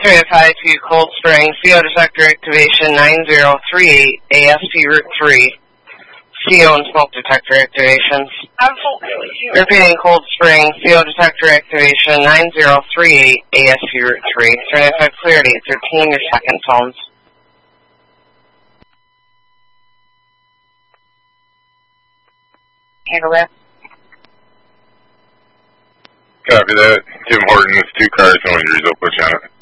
certified to Cold Spring, CO detector activation 9038, ASP Route 3. CO and smoke detector activations. Repeating Cold Spring, CO detector activation 9038, ASP Route 3. Certified clarity at 13, your second phones. Handle that. Copy that. Tim Horton with 2 cars, only result push on it.